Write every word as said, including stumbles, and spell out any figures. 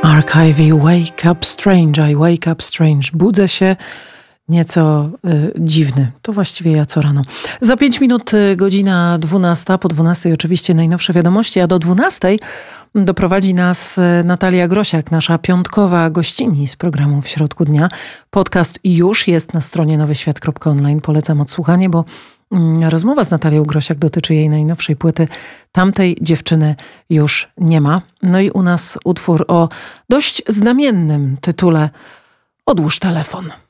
Archive, Wake Up Strange, I Wake Up Strange. Budzę się nieco y, dziwny. To właściwie ja co rano. Za pięć minut y, godzina dwunasta, po dwunastej oczywiście najnowsze wiadomości, a do dwunastej doprowadzi nas y, Natalia Grosiak, nasza piątkowa gościni z programu W środku dnia. Podcast już jest na stronie nowy świat kropka online. Polecam odsłuchanie, bo rozmowa z Natalią Grosiak dotyczy jej najnowszej płyty. Tamtej dziewczyny już nie ma. No i u nas utwór o dość znamiennym tytule Odłóż telefon.